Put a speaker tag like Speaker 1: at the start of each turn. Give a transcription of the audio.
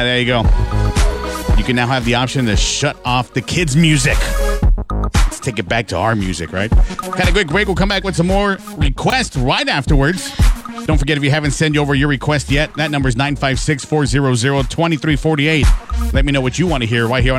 Speaker 1: There you go. You can now have the option to shut off the kids' music. Let's take it back to our music, right? Kind of quick break. We'll come back with some more requests right afterwards. Don't forget, if you haven't sent over your request yet, that number is 956-400-2348. Let me know what you want to hear right here on